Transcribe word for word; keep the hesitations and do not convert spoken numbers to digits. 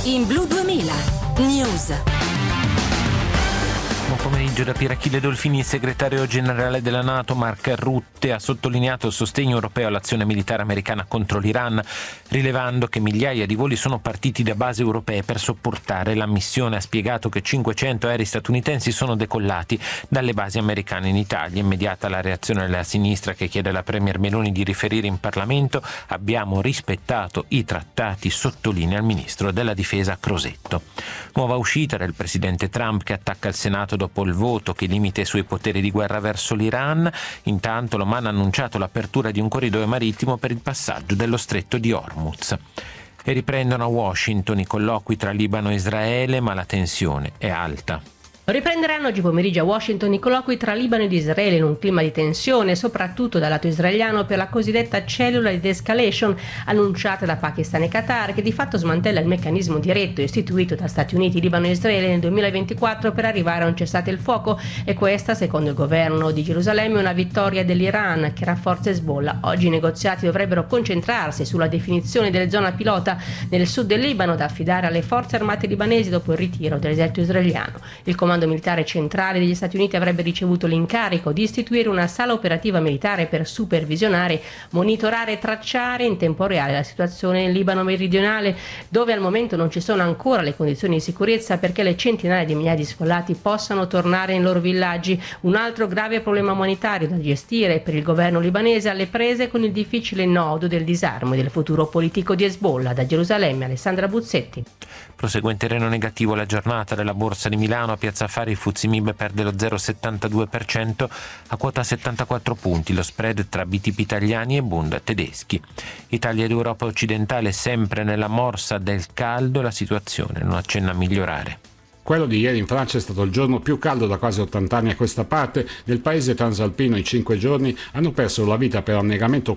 In Blu duemila News. Buon pomeriggio da Pierachille Dolfini. Il segretario generale della NATO Mark Rutte ha sottolineato il sostegno europeo all'azione militare americana contro l'Iran, rilevando che migliaia di voli sono partiti da basi europee per sopportare la missione. Ha spiegato che cinquecento aerei statunitensi sono decollati dalle basi americane in Italia. Immediata la reazione della sinistra, che chiede alla Premier Meloni di riferire in Parlamento. Abbiamo rispettato i trattati, sottolinea il ministro della difesa Crosetto. Nuova uscita del presidente Trump, che attacca il Senato dopo il voto che limita i suoi poteri di guerra verso l'Iran. Intanto l'Oman ha annunciato l'apertura di un corridoio marittimo per il passaggio dello stretto di Hormuz. E riprendono a Washington i colloqui tra Libano e Israele, ma la tensione è alta. Riprenderanno oggi pomeriggio a Washington i colloqui tra Libano ed Israele in un clima di tensione, soprattutto dal lato israeliano, per la cosiddetta cellula di de-escalation annunciata da Pakistan e Qatar, che di fatto smantella il meccanismo diretto istituito da Stati Uniti, Libano e Israele nel duemilaventiquattro per arrivare a un cessate il fuoco. E questa, secondo il governo di Gerusalemme, è una vittoria dell'Iran che rafforza Hezbollah. Oggi i negoziati dovrebbero concentrarsi sulla definizione delle zone pilota nel sud del Libano da affidare alle forze armate libanesi dopo il ritiro dell'esercito israeliano. Il comando Il comando militare centrale degli Stati Uniti avrebbe ricevuto l'incarico di istituire una sala operativa militare per supervisionare, monitorare e tracciare in tempo reale la situazione in Libano meridionale, dove al momento non ci sono ancora le condizioni di sicurezza perché le centinaia di migliaia di sfollati possano tornare nei loro villaggi. Un altro grave problema umanitario da gestire per il governo libanese, alle prese con il difficile nodo del disarmo e del futuro politico di Hezbollah. Da Gerusalemme, Alessandra Buzzetti. Prosegue in terreno negativo la giornata della borsa di Milano. A Piazza Affari il Fuzzi Mib perde lo zero virgola settantadue per cento a quota settantaquattro punti. Lo spread tra B T P italiani e Bund tedeschi. Italia ed Europa occidentale sempre nella morsa del caldo, la situazione non accenna a migliorare. Quello di ieri in Francia è stato il giorno più caldo da quasi ottanta anni a questa parte. Nel paese transalpino in cinque giorni hanno perso la vita per annegamento